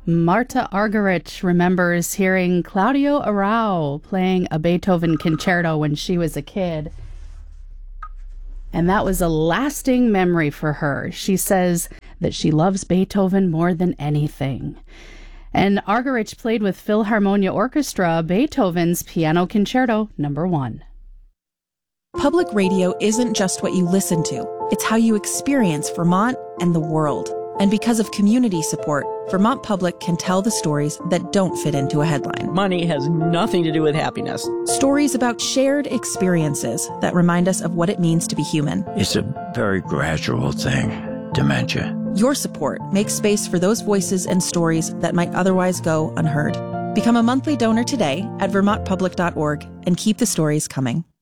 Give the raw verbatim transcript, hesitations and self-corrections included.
Marta Argerich remembers hearing Claudio Arrau playing a Beethoven concerto when she was a kid. And that was a lasting memory for her. She says that she loves Beethoven more than anything. And Argerich played with Philharmonia Orchestra Beethoven's Piano Concerto Number One. Public radio isn't just what you listen to. It's how you experience Vermont and the world. And because of community support, Vermont Public can tell the stories that don't fit into a headline. Money has nothing to do with happiness. Stories about shared experiences that remind us of what it means to be human. It's a very gradual thing, dementia. Your support makes space for those voices and stories that might otherwise go unheard. Become a monthly donor today at vermont public dot org and keep the stories coming.